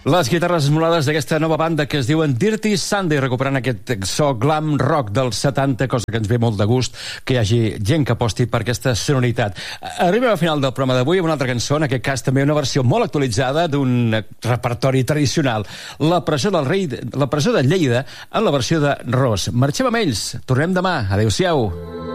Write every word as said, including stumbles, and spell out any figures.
Les guitarres esmolades d'aquesta nova banda que es diuen Dirty Sunday, recuperant aquest so glam rock dels setanta, cosa que ens ve molt de gust que hi hagi gent que aposti per aquesta sonoritat. Arribem al final del programa d'avui amb una altra cançó, en aquest cas també una versió molt actualitzada d'un repertori tradicional, La presó del rei, La presó de Lleida, en la versió de Ros. Marxem amb ells, tornem demà, adeu-siau.